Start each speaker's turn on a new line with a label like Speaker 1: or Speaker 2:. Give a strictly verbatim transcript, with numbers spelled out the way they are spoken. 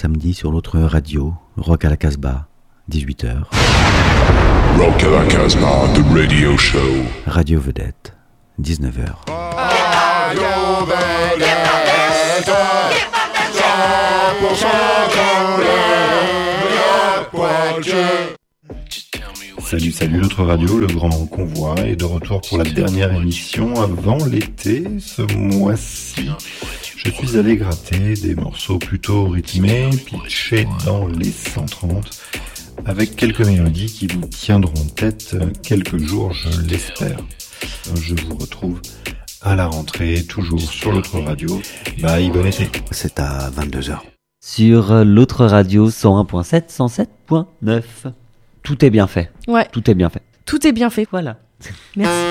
Speaker 1: samedi sur l'autre radio, Rock à la Casbah, dix-huit heures.
Speaker 2: Rock à la Casbah, the radio show.
Speaker 1: Radio Vedette, dix-neuf heures.
Speaker 3: Radio Vedette, cent pour cent
Speaker 4: Salut, salut, l'autre radio, le grand convoi est de retour pour la dernière émission avant l'été ce mois-ci. Je suis allé gratter des morceaux plutôt rythmés, pitchés dans les cent trente, avec quelques mélodies qui vous tiendront tête quelques jours, je l'espère. Je vous retrouve à la rentrée, toujours sur l'autre radio. Bye, bon été.
Speaker 1: C'est à vingt-deux heures.
Speaker 5: Sur l'autre radio cent un point sept, cent sept point neuf. Tout est bien fait.
Speaker 6: Ouais.
Speaker 5: Tout est bien fait.
Speaker 6: Tout est bien fait.
Speaker 5: Voilà.
Speaker 6: Merci.